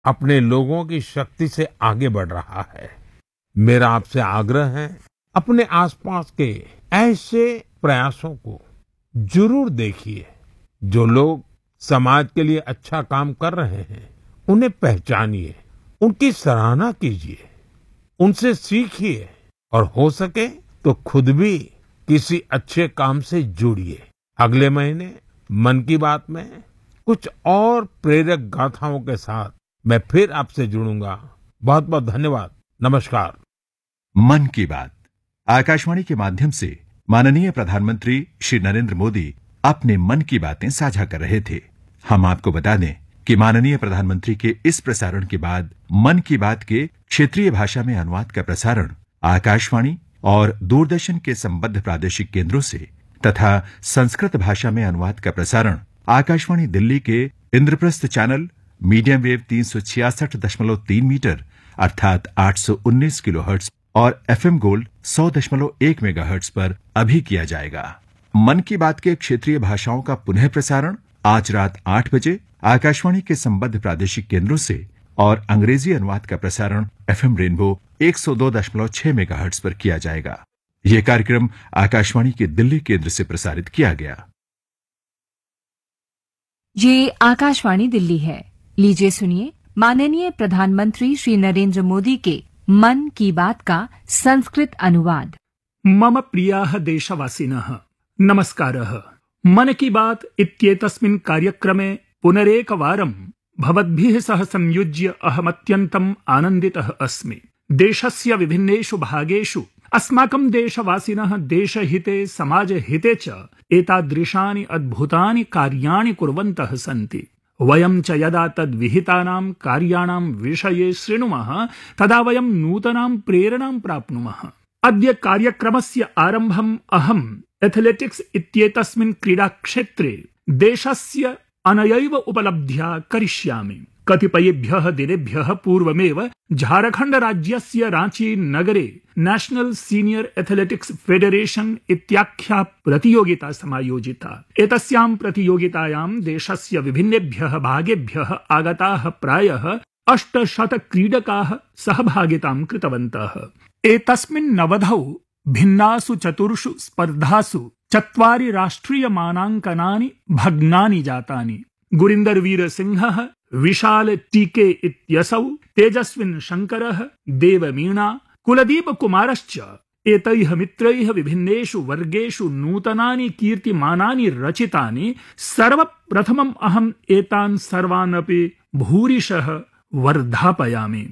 अपने लोगों की शक्ति से आगे बढ़ रहा है। मेरा आपसे आग्रह है, अपने आसपास के ऐसे प्रयासों को जरूर देखिए। जो लोग समाज के लिए अच्छा काम कर रहे हैं, उन्हें पहचानिए, उनकी सराहना कीजिए, उनसे सीखिए और हो सके तो खुद भी किसी अच्छे काम से जुड़िए। अगले महीने मन की बात में कुछ और प्रेरक गाथाओं के साथ मैं फिर आपसे जुड़ूंगा। बहुत बहुत धन्यवाद। नमस्कार। मन की बात आकाशवाणी के माध्यम से माननीय प्रधानमंत्री श्री नरेंद्र मोदी अपने मन की बातें साझा कर रहे थे। हम आपको बता दें कि माननीय प्रधानमंत्री के इस प्रसारण के बाद मन की बात के क्षेत्रीय भाषा में अनुवाद का प्रसारण आकाशवाणी और दूरदर्शन के संबद्ध प्रादेशिक केंद्रों से तथा संस्कृत भाषा में अनुवाद का प्रसारण आकाशवाणी दिल्ली के Indraprastha channel medium wave 366.3 metre अर्थात 819 किलोहर्ट्ज और एफएम गोल्ड 100.1 मेगाहर्ट्ज पर अभी किया जाएगा। मन की बात के क्षेत्रीय भाषाओं का पुनः प्रसारण आज रात 8 बजे आकाशवाणी के संबद्ध प्रादेशिक केंद्रों से और अंग्रेजी अनुवाद का प्रसारण एफएम रेनबो 102.6 मेगाहर्ट्ज पर किया जाएगा। यह कार्यक्रम आकाशवाणी के दिल्ली केंद्र से प्रसारित किया गया। ये आकाशवाणी दिल्ली है। लीजिए सुनिए माननीय प्रधानमंत्री श्री नरेंद्र मोदी के मन की बात का संस्कृत अनुवाद। मम प्रियाः देशवासिनः नमस्कारः। मन की बात इत्येतस्मिन् कार्यक्रमे पुनरेकवारं भवद्भिः सह संयुज्य अहमत्यन्तम् आनन्दितः अस्मि। देशस्य विभिन्नेषु भागेषु अस्माकं देशवासिनः देशहिते समाजहिते च एतादृशानि अद्भुतानि कार्याणि कुर्वन्तः सन्ति। वयं च यदा तद्विहितानां कार्याणां विषये शृणुमः तदा वयं नूतनां प्रेरणां प्राप्नुमः। अद्य कार्यक्रमस्य आरम्भम् अहम् एथलेटिक्स् इत्येतस्मिन् क्रीडाक्षेत्रे देशस्य अनयैव उपलब्ध्या करिष्यामि। कतिपयेभ्यः दिनेभ्यः पूर्वमेव झारखण्ड राज्यस्य रांची नगरे नेशनल सीनियर एथलेटिक्स फेडरेशन इत्याख्या प्रतियोगिता समायोजिता। एतस्यां प्रतियोगितायां देशस्य विभिन्नेभ्यः भागेभ्यः आगताः प्रायः 800 क्रीडकाः सहभागितां कृतवन्तः। एतस्मिन् नवधौ भिन्नासु चतुर्षु स्पर्धासु 4 राष्ट्रियमानाङ्कनानि भग्नानि जातानि। गुरिन्दर वीर सिंहः, विशाल टीके इत्यसौ, तेजस्विन शंकरः, देवमीणा, कुलदीप कुमारश्च एतैः मित्रैः विभिन्नेषु वर्गेषु नूतनानि कीर्तिमानानि रचितानि। सर्वप्रथमम् अहम् एतान् सर्वान् अपि भूरिशः वर्धापयामि।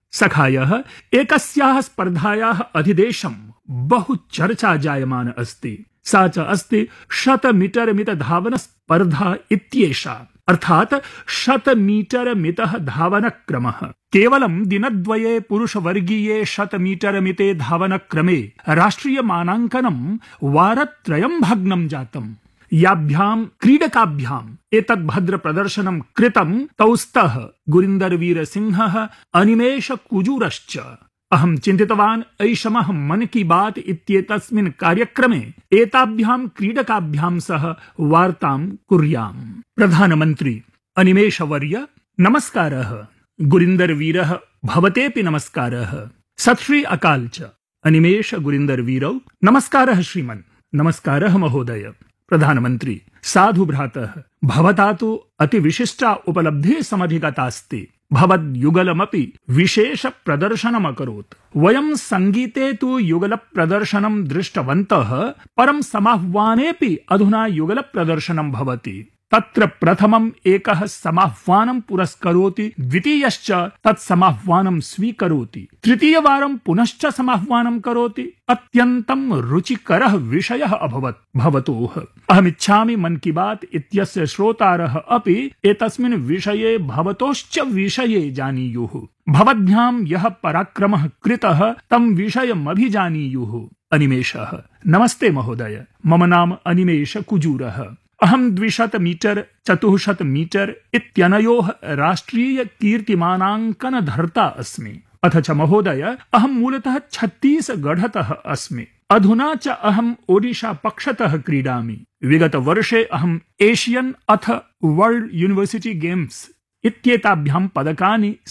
सखायः एकस्याः स्पर्धायाः अधिदेशं बहु चर्चा जायमान अस्ति। सा च अस्ति 100 मीटर मित धावन स्पर्धा इत्येषा, अर्थात 100 मीटर मितः धावनक्रमः। केवलं दिनद्वये पुरुषवर्गीये 100 मीटर मिते धावनक्रमे राष्ट्रिय मानाङ्कनं वारत्रयं भग्नं जातम्। याभ्यां क्रीडकाभ्याम् एतद् भद्र प्रदर्शनं कृतं तौ स्तः गुरिन्दर वीर सिंहः, अनिमेष कुजूरश्च। अहं चिन्तितवान् ऐषमः मन की बात इत्येतस्मिन् कार्यक्रमे एताभ्यां क्रीडकाभ्यां सह वार्तां कुर्याम्। प्रधानमन्त्री अनिमेषवर्य नमस्कारः। गुरिन्दर वीरः भवतेऽपि नमस्कारः। सत् श्री अकाल च। अनिमेष गुरिन्दर वीरौ नमस्कारः श्रीमन्। नमस्कारः महोदय। प्रधानमन्त्री साधु भ्रातः, भवता तु अतिविशिष्टा उपलब्धिः समधिगतास्ति। भवद्युगलमपि विशेष प्रदर्शनमकरोत्। वयं संगीते तु युगल प्रदर्शनं दृष्टवन्तः, परं समाह्वानेऽपि अधुना युगल प्रदर्शनं भवति। तत्र प्रथमम् एकः समाह्वानं पुरस्करोति, द्वितीयश्च तत्समाह्वानं स्वीकरोति, तृतीयवारं पुनश्च समाह्वानं करोति। अत्यन्तं रुचिकरः विषयः अभवत् भवतोः। अहमिच्छामि मन की बात इत्यस्य श्रोतारः अपि एतस्मिन् विषये भवतोश्च विषये जानीयुः। भवद्भ्यां यः पराक्रमः कृतः तं विषयमभिजानीयुः। अनिमेषः नमस्ते महोदय। मम नाम अनिमेष कुजूरः। अहं 200 मीटर 400 मीटर इत्यनयोः राष्ट्रीय कीर्तिमानाङ्कनधर्ता अस्मि। अथ च महोदय अहं मूलतः छत्तीसगढ़तः अस्मि। अधुना च अहम् ओडिशा पक्षतः क्रीडामि। विगत वर्षे अहम् एशियन अथ वर्ल्ड यूनिवर्सिटी गेम्स इत्येताभ्यां पदकानि